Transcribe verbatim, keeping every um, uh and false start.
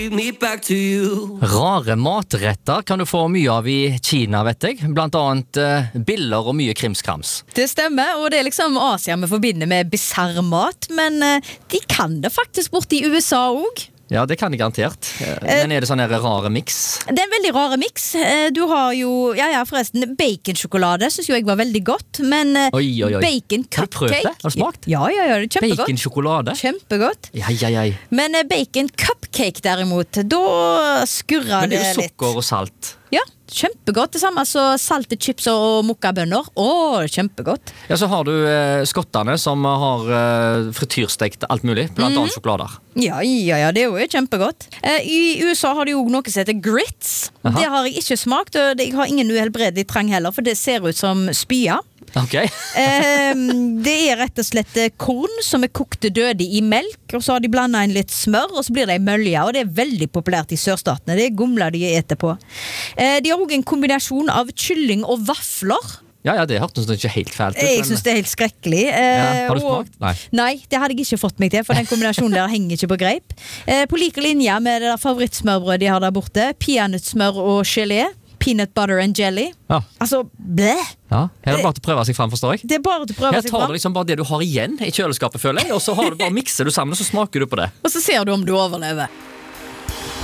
Rare matretter kan du få mye av i Kina, vet jeg. Blant annet eh, biller og mye krimskrams. Det stemmer, og det er liksom Asia vi forbinder med bizarr mat, men eh, de kan det faktisk borte i U S A også. Ja, det kan jeg garantert. Eh, Men er det sånn her rare mix? Det er en veldig rare mix. Eh, Du har jo, ja ja forresten, baconsjokolade synes jo jeg var veldig godt, men eh, Oi, oi, oi. bacon Har du prøvd cupcake... det? Har du smakt? Ja, ja, ja, det er kjempegodt. Bacon-sjokolade? Kjempegodt. Ja, ja, ja. Men eh, bacon cupcake derimot, da skurrer Men det det er jo litt. sukker og salt. Ja, kjempegodt. Det samme så salte chips og mokkabønner. Åh, kjempegodt. Ja, så har du eh, skottene som har eh, frityrstekt alt mulig, blant annet sjokolader. Ja, ja, ja, det er jo kjempegodt. Eh, I U S A har de jo noe som heter grits. Aha. Det har jeg ikke smakt, og jeg har ingen uhelbredelig trang heller, for det ser ut som spya. Ok. Eh, det er rett og slett eh, korn som er kokte døde i melk, og så har de blandet inn litt smør, og så blir det en mølje, og det er veldig populært i sørstatene. Det er gomler de eter på. Eh, de har også en kombinasjon av kylling og vafler. Ja, ja, det hørtes ikke helt fælt ut. Jeg men- synes det er helt skrekkelig. ja, Eh, Har du og- smakt? Nei. Nei, det hadde jeg ikke fått meg til, for den kombinasjonen der henger ikke på greip. Eh, på like linje med det der favorittsmørbrød de har der borte, peanøttsmør og gelé, peanut butter and jelly. Ja. Altså, blæ! Ja. Her er det bare til å prøve seg frem, forstår jeg. Det er bare til å prøve Her seg tar du fram, liksom bare det du har igjen i kjøleskapet, føler jeg, og så har du bare mikser du sammen, og så smaker du på det. og så ser du om du overlever.